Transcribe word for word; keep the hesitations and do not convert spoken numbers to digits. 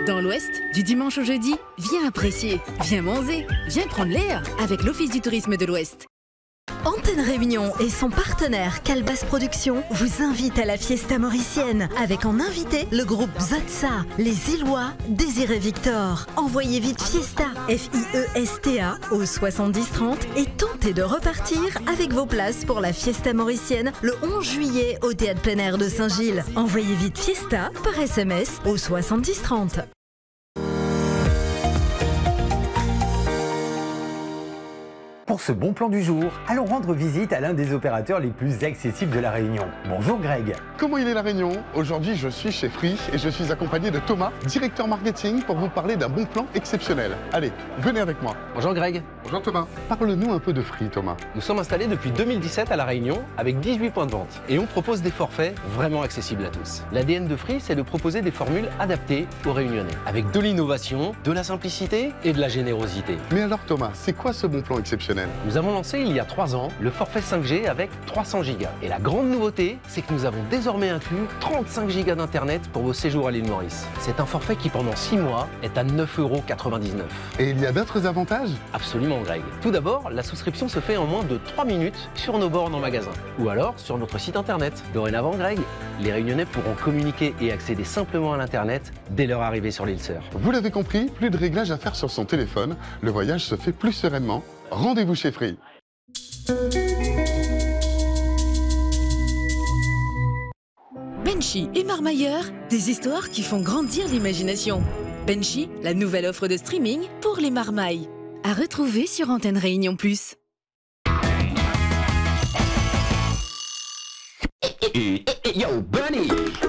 Dans l'Ouest, du dimanche au jeudi, viens apprécier, viens manger, viens prendre l'air avec l'Office du tourisme de l'Ouest. Antenne Réunion et son partenaire Calbas Productions vous invitent à la Fiesta mauricienne avec en invité le groupe Zatsa, les Illois, Désiré Victor. Envoyez vite Fiesta, F I E S T A au soixante-dix trente et tentez de repartir avec vos places pour la Fiesta mauricienne le onze juillet au Théâtre plein air de Saint-Gilles. Envoyez vite Fiesta par S M S au soixante-dix trente. Pour ce bon plan du jour, allons rendre visite à l'un des opérateurs les plus accessibles de la Réunion. Bonjour Greg. Comment il est la Réunion? Aujourd'hui, je suis chez Free et je suis accompagné de Thomas, directeur marketing, pour vous parler d'un bon plan exceptionnel. Allez, venez avec moi. Bonjour Greg. Bonjour Thomas. Parle-nous un peu de Free, Thomas. Nous sommes installés depuis deux mille dix-sept à La Réunion avec dix-huit points de vente et on propose des forfaits vraiment accessibles à tous. L'A D N de Free, c'est de proposer des formules adaptées aux Réunionnais avec de l'innovation, de la simplicité et de la générosité. Mais alors Thomas, c'est quoi ce bon plan exceptionnel? Nous avons lancé il y a trois ans le forfait cinq G avec trois cents gigas. Et la grande nouveauté, c'est que nous avons désormais inclus trente-cinq gigas d'internet pour vos séjours à l'île Maurice. C'est un forfait qui pendant six mois est à neuf euros quatre-vingt-dix-neuf. Et il y a d'autres avantages? Absolument Greg. Tout d'abord, la souscription se fait en moins de trois minutes sur nos bornes en magasin. Ou alors sur notre site internet. Dorénavant Greg, les Réunionnais pourront communiquer et accéder simplement à l'internet dès leur arrivée sur l'île Sœur. Vous l'avez compris, plus de réglages à faire sur son téléphone. Le voyage se fait plus sereinement. Rendez-vous chez Free. Benchy et Marmailleur, des histoires qui font grandir l'imagination. Benchy, la nouvelle offre de streaming pour les marmailles. À retrouver sur Antenne Réunion Plus. Yo, Bunny!